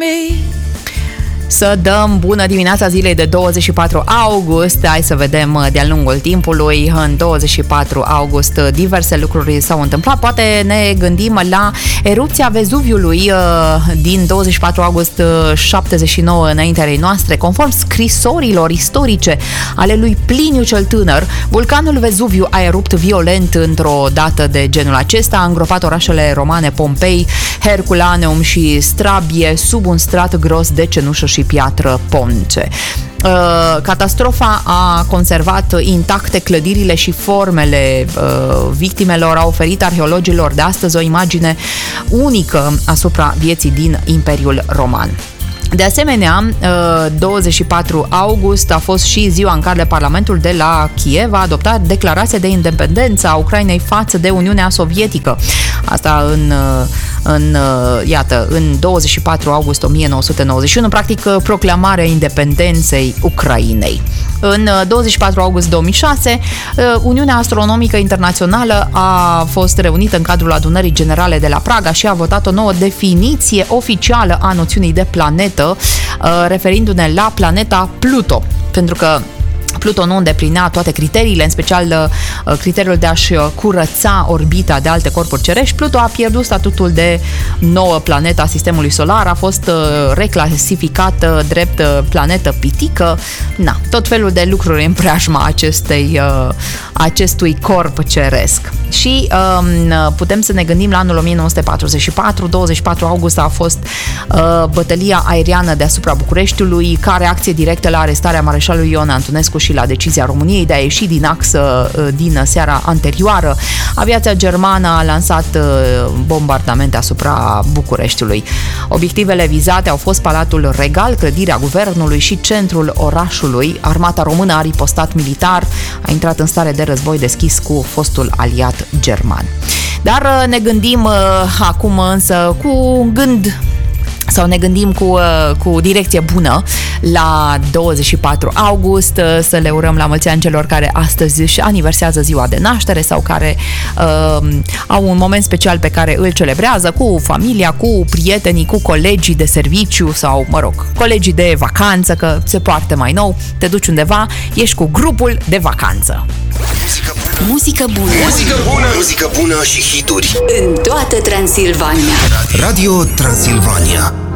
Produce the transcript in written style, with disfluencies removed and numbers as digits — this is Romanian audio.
Să dăm bună dimineața zilei de 24 august. Hai să vedem de-a lungul timpului. În 24 august diverse lucruri s-au întâmplat. Poate ne gândim la erupția Vezuviului din 24 august 79 înaintea noastre. Conform scrisorilor istorice ale lui Pliniu cel Tânăr, vulcanul Vezuviu a erupt violent într-o dată de genul acesta, a îngropat orașele romane Pompei, Herculaneum și Strabie sub un strat gros de cenușă și piatră ponce. Catastrofa a conservat intacte clădirile și formele victimelor, a oferit arheologilor de astăzi o imagine unică asupra vieții din Imperiul Roman. De asemenea, 24 august a fost și ziua în care Parlamentul de la Kiev a adoptat declarația de independență a Ucrainei față de Uniunea Sovietică. Asta în 24 august 1991, practic proclamarea independenței Ucrainei. În 24 august 2006, Uniunea Astronomică Internațională a fost reunită în cadrul adunării generale de la Praga și a votat o nouă definiție oficială a noțiunii de planetă, referindu-ne la planeta Pluto, pentru că Pluto nu îndeplinea toate criteriile, în special criteriul de a-și curăța orbita de alte corpuri cerești. Pluto a pierdut statutul de nouă planetă a sistemului solar, a fost reclasificată drept planetă pitică. Tot felul de lucruri în preajma acestui corp ceresc. Și putem să ne gândim la anul 1944, 24 august a fost bătălia aeriană deasupra Bucureștiului, ca reacție directă la arestarea mareșalului Ion Antonescu și la decizia României de a ieși din axă din seara anterioară. Aviația germană a lansat bombardamente asupra Bucureștiului. Obiectivele vizate au fost Palatul Regal, clădirea guvernului și centrul orașului. Armata română a ripostat militar, a intrat în stare de război deschis cu fostul aliat german. Dar ne gândim acum însă cu gând sau ne gândim cu direcție bună la 24 august, să le urăm la mulți ani celor care astăzi își aniversează ziua de naștere sau care au un moment special pe care îl celebrează cu familia, cu prietenii, cu colegii de serviciu sau, colegii de vacanță, că se poartă mai nou, te duci undeva, ești cu grupul de vacanță. Muzică bună. Muzică bună. Muzică bună și hituri în toată Transilvania. Radio Transilvania.